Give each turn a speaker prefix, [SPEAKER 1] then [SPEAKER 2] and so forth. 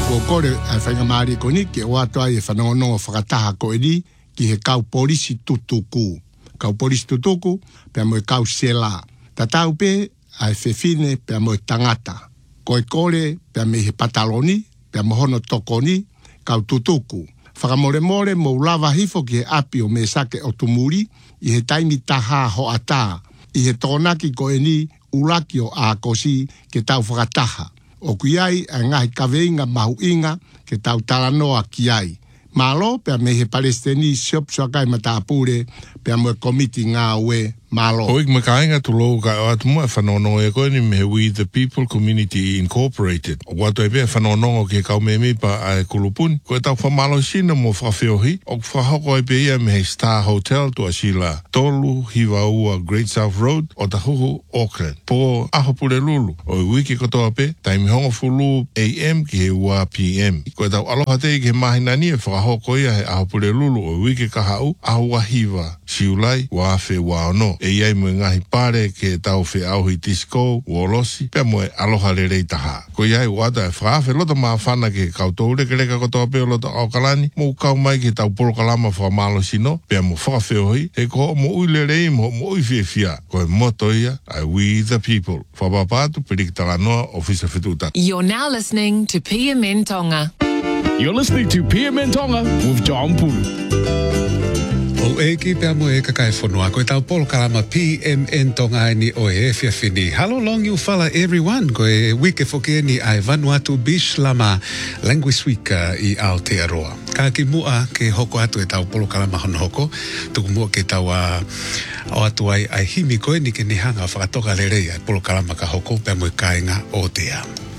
[SPEAKER 1] Ko kore ai whainga maari ko ni ke oatoa e whanongonongo whakataha ko ni ki he kau polisi tutuku. Kau polisi tutuku pia mo e kau sela. Tatau pe ai whewhine pia mo e tangata. Ko e kore pia me he pataloni, pia mo hono tokoni, kau tutuku. Whakamore mo lava hifo ki he api o me sake o tumuri i he taimi taha ho ata. I he tōnaki ko e ni ulaki o a kosi ke tau whakataha. O kuiai a ngahi kaweinga mahu inga ke tau talanoa kiai. Malo pia me he Palestini siop soakai matapure pia mo e komiti ngā ue malo.
[SPEAKER 2] Hoik me kainga tu lou ka o atu mua whanono e koe ni me he We the People Community Incorporated. O watu e pia whanono ke kau me mipa a e kulupuni. Ko e tau whamalo sina mo whawhiohi. O whahoko e pia me he Star Hotel tu asila tolu hiwa ua Great South Road o tahuhu Auckland. Po aho pule lulu. O i wiki kotoa pe taimi hongo fulu AM ki he ua PM. Ko e tau aloha te ke mahinani e whahoko ia he aho pule lulu o i wiki kahau aho wahiwa. Siulai wa fe wa ono. E iai mo ngahi pare ke tau fe auhi tisco, uolosi, pia mo e aloha le rei taha. Ko iai wata e whaafe lota maa whana ke kau tau reke reka kotoa peo lota au kalani, mo kau mai ke tau polo kalama whamalo sino, pia mo whakawhe hoi, he ko mo ui le rei mo ui fie fia, ko e moto ia, ai We the People. Whapapatu, perikitala noa, ofisa whetuta.
[SPEAKER 3] You're now listening to PMN Tonga.
[SPEAKER 4] You're listening to PMN Tonga with John Pulu.
[SPEAKER 5] O e ki pia mo e kakai whanua, koe tau polo kalama PMN Tonga ni o e fia fini. How long you fala everyone, koe wike foke ni ai Vanuatu Beach Lama Language Week I Aotearoa. Ka ki mua ke hoko atu e tau polo kalama hono hoko, tuku mua ke tau o atu ai himi koe ni ke ni hanga whakatoka le rei ai polo kalama ka hoko pia mo e kainga o tea.